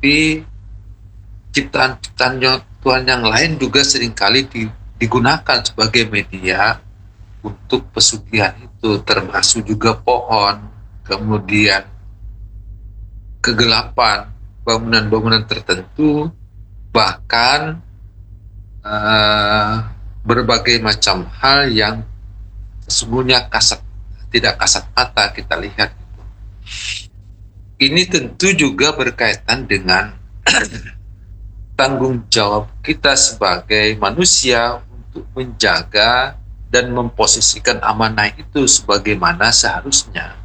Tetapi ciptaan-ciptaan Tuhan yang lain juga seringkali digunakan sebagai media untuk pesugihan itu, termasuk juga pohon, kemudian kegelapan, bangunan-bangunan tertentu, bahkan berbagai macam hal yang sesungguhnya tidak kasat mata kita lihat. Ini tentu juga berkaitan dengan tanggung jawab kita sebagai manusia untuk menjaga dan memposisikan amanah itu sebagaimana seharusnya,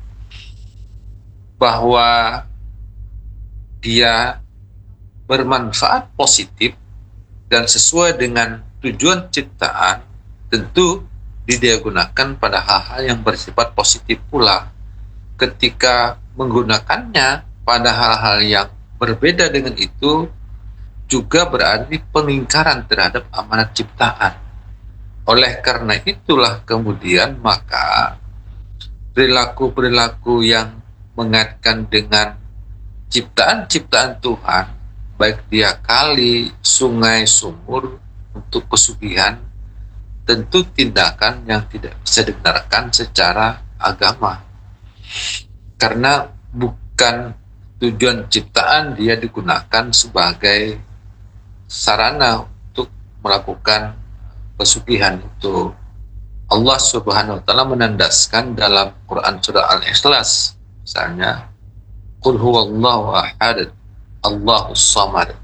bahwa dia bermanfaat positif dan sesuai dengan tujuan ciptaan, tentu dia gunakan pada hal-hal yang bersifat positif pula. Ketika menggunakannya pada hal-hal yang berbeda dengan itu, juga berarti pengingkaran terhadap amanat ciptaan. Oleh karena itulah kemudian maka perilaku-perilaku yang mengaitkan dengan ciptaan-ciptaan Tuhan, baik dia kali, sungai, sumur, untuk pesugihan, tentu tindakan yang tidak bisa dibenarkan secara agama. Karena bukan tujuan ciptaan dia digunakan sebagai sarana untuk melakukan pesugihan itu. Allah Subhanahu wa taala menandaskan dalam Quran surah Al-Ikhlas, misalnya, Qul huwallahu ahad, Allahus samad.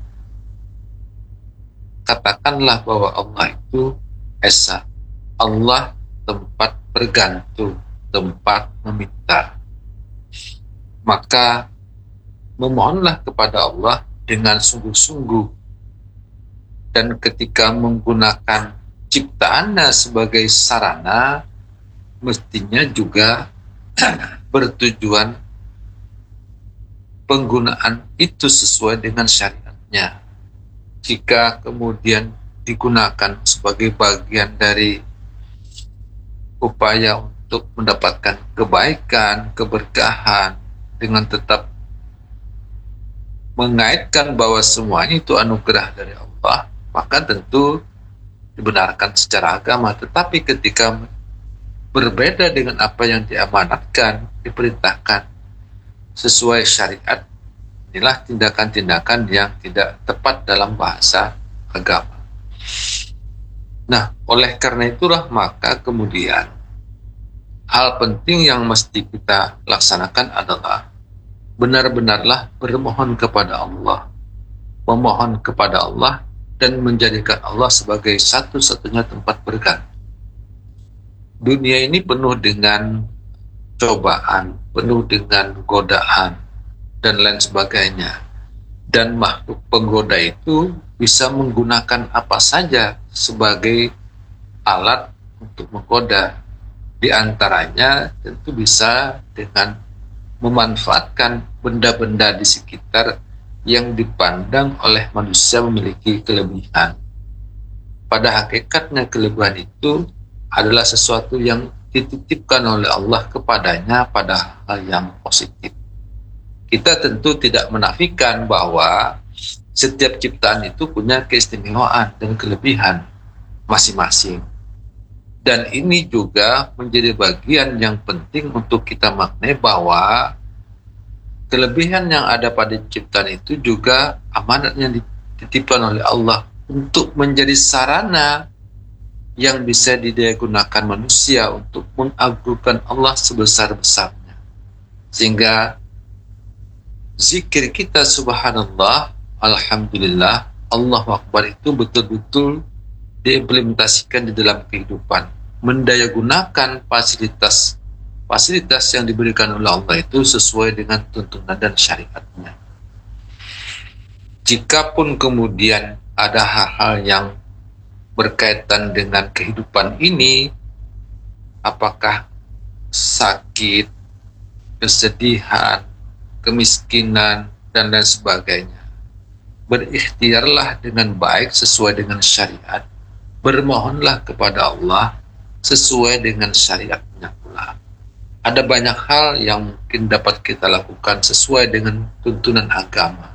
Katakanlah bahwa Allah itu esa, Allah tempat bergantung, tempat meminta. Maka memohonlah kepada Allah dengan sungguh-sungguh, dan ketika menggunakan ciptaannya sebagai sarana, mestinya juga bertujuan penggunaan itu sesuai dengan syariatnya. Jika kemudian digunakan sebagai bagian dari upaya untuk mendapatkan kebaikan, keberkahan, dengan tetap mengaitkan bahwa semuanya itu anugerah dari Allah, maka tentu dibenarkan secara agama. Tetapi ketika berbeda dengan apa yang diamanatkan, diperintahkan sesuai syariat, inilah tindakan-tindakan yang tidak tepat dalam bahasa agama. Nah, oleh karena itulah maka kemudian hal penting yang mesti kita laksanakan adalah benar-benarlah bermohon kepada Allah, memohon kepada Allah, dan menjadikan Allah sebagai satu-satunya tempat bergantung. Dunia ini penuh dengan cobaan, penuh dengan godaan, dan lain sebagainya. Dan makhluk penggoda itu bisa menggunakan apa saja sebagai alat untuk menggoda. Di antaranya tentu bisa dengan memanfaatkan benda-benda di sekitar yang dipandang oleh manusia memiliki kelebihan. Pada hakikatnya kelebihan itu adalah sesuatu yang dititipkan oleh Allah kepadanya pada hal yang positif. Kita tentu tidak menafikan bahwa setiap ciptaan itu punya keistimewaan dan kelebihan masing-masing. Dan ini juga menjadi bagian yang penting untuk kita maknai bahwa kelebihan yang ada pada ciptaan itu juga amanat yang dititipkan oleh Allah untuk menjadi sarana yang bisa digunakan manusia untuk mengagungkan Allah sebesar-besarnya. Sehingga zikir kita subhanallah, alhamdulillah, Allahu Akbar itu betul-betul diimplementasikan di dalam kehidupan. Mendayagunakan fasilitas yang diberikan oleh Allah itu sesuai dengan tuntunan dan syariatnya. Jikapun kemudian ada hal-hal yang berkaitan dengan kehidupan ini, apakah sakit, kesedihan, kemiskinan, dan lain sebagainya, berikhtiarlah dengan baik sesuai dengan syariat, bermohonlah kepada Allah sesuai dengan syariatnya pula. Ada banyak hal yang mungkin dapat kita lakukan sesuai dengan tuntunan agama.